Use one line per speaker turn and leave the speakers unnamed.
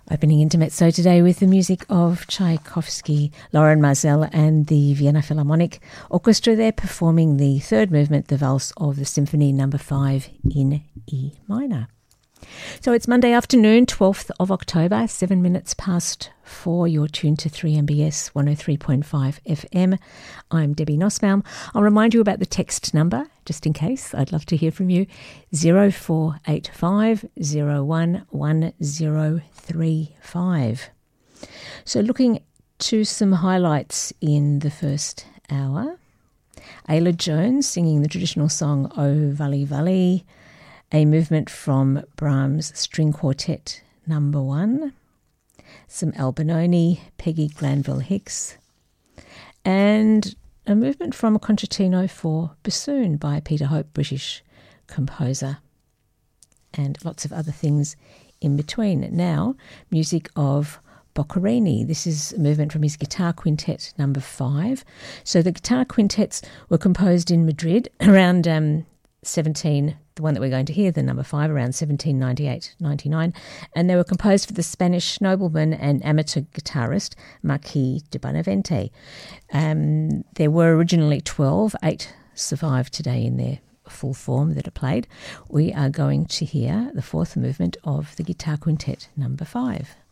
Opening Intermezzo today with the music of Tchaikovsky, Lauren Mazel and the Vienna Philharmonic Orchestra. They're performing the third movement, the Valse of the Symphony No. 5 in E minor. So it's Monday afternoon, 12th of October, 7 minutes past 4. You're tuned to 3MBS 103.5 FM. I'm Debbie Nussbaum. I'll remind you about the text number, just in case. I'd love to hear from you. 0485 011035. So looking to some highlights in the first hour. Ayla Jones singing the traditional song O Valley Valley, a movement from Brahms' String Quartet No. 1, some Albinoni, Peggy Glanville Hicks, and a movement from a concertino for bassoon by Peter Hope, British composer, and lots of other things in between. Now, music of Boccherini. This is a movement from his Guitar Quintet No. 5. So the guitar quintets were composed in Madrid around the one that we're going to hear, the No. 5, around 1798-99, and they were composed for the Spanish nobleman and amateur guitarist Marquis de Bonavente. There were originally 12, 8 survive today in their full form that are played. We are going to hear the fourth movement of the Guitar Quintet No. 5.